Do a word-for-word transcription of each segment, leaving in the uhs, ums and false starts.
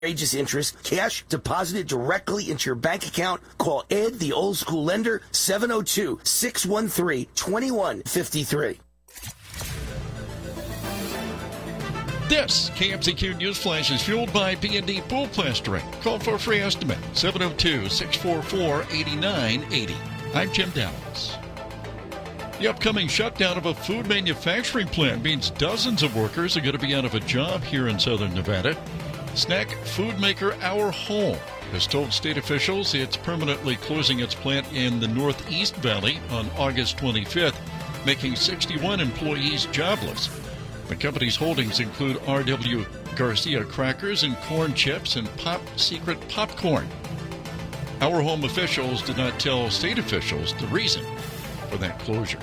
outrageous interest, cash deposited directly into your bank account. Call Ed, the old school lender, seven oh two, six one three, two one five three. This K M Z Q News Flash is fueled by B and D Pool Plastering. Call for a free estimate, seven oh two, six four four, eight nine eight zero. I'm Jim Downs. The upcoming shutdown of a food manufacturing plant means dozens of workers are going to be out of a job here in southern Nevada. Snack food maker Our Home has told state officials it's permanently closing its plant in the Northeast Valley on August twenty-fifth, making sixty-one employees jobless. The company's holdings include R W Garcia crackers and corn chips and Pop Secret popcorn. Our Home officials did not tell state officials the reason for that closure.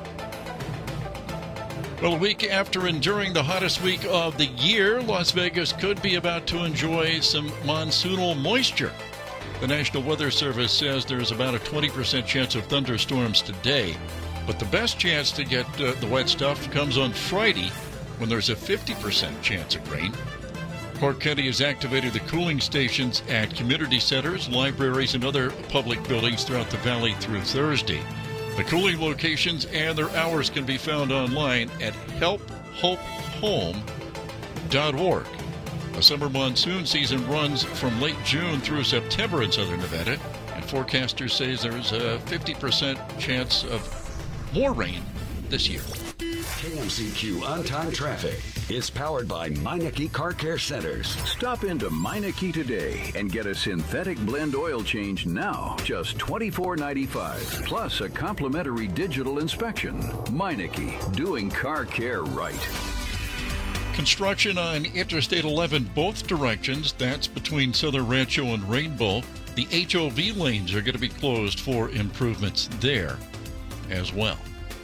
Well, a week after enduring the hottest week of the year, Las Vegas could be about to enjoy some monsoonal moisture. The National Weather Service says there's about a twenty percent chance of thunderstorms today, but the best chance to get uh, the wet stuff comes on Friday when there's a fifty percent chance of rain. Clark County has activated the cooling stations at community centers, libraries, and other public buildings throughout the valley through Thursday. The cooling locations and their hours can be found online at help hope home dot org. The summer monsoon season runs from late June through September in southern Nevada, and forecasters say there's a fifty percent chance of more rain this year. K M Z Q On-Time Traffic is powered by Meineke Car Care Centers. Stop into Meineke today and get a synthetic blend oil change now, just twenty-four ninety-five, plus a complimentary digital inspection. Meineke, doing car care right. Construction on Interstate eleven both directions, that's between Southern Rancho and Rainbow. The H O V lanes are going to be closed for improvements there as well.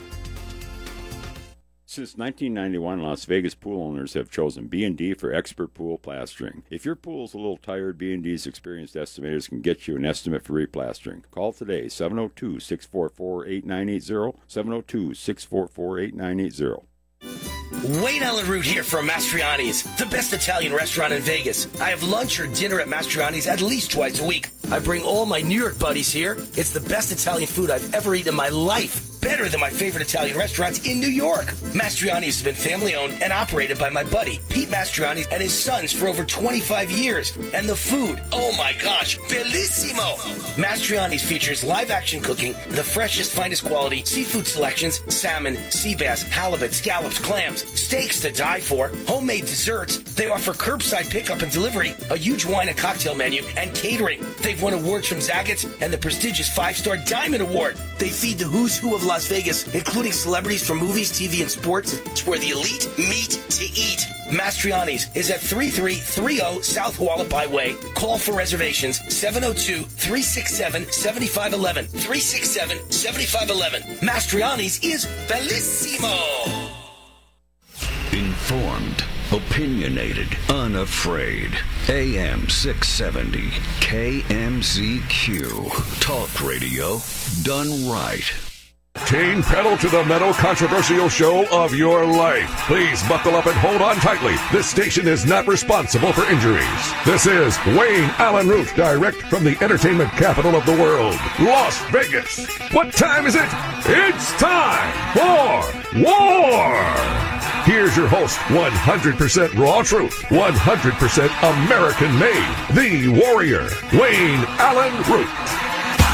Since nineteen ninety-one, Las Vegas pool owners have chosen B and D for expert pool plastering. If your pool's a little tired, B and D's experienced estimators can get you an estimate for replastering. Call today, seven oh two, six four four, eight nine eight zero, seven oh two, six four four, eight nine eight zero. Wayne Allen Root here from Mastriani's, the best Italian restaurant in Vegas. I have lunch or dinner at Mastriani's at least twice a week. I bring all my New York buddies here. It's the best Italian food I've ever eaten in my life. Better than my favorite Italian restaurants in New York. Mastriani's has been family-owned and operated by my buddy, Pete Mastriani, and his sons for over twenty-five years. And the food, oh my gosh, bellissimo! Mastriani's features live-action cooking, the freshest, finest quality, seafood selections, salmon, sea bass, halibut, scallops, clams, steaks to die for, homemade desserts. They offer curbside pickup and delivery, a huge wine and cocktail menu, and catering. They've won awards from Zagat's and the prestigious five-star Diamond Award. They feed the who's who of Las Vegas, including celebrities from movies, T V, and sports. It's where the elite meet to eat. Mastriani's is at thirty-three thirty South Hualapai Way. Call for reservations, seven oh two, three six seven, seven five one one, three six seven, seven five one one. Mastriani's is bellissimo. Informed, opinionated, unafraid. A M six seventy, K M Z Q. Talk radio done right. Chain pedal to the metal controversial show of your life. Please buckle up and hold on tightly. This station is not responsible for injuries. This is Wayne Allen Root, direct from the entertainment capital of the world, Las Vegas. What time is it? It's time for war! Here's your host, one hundred percent raw truth, one hundred percent American made, the warrior, Wayne Allen Root.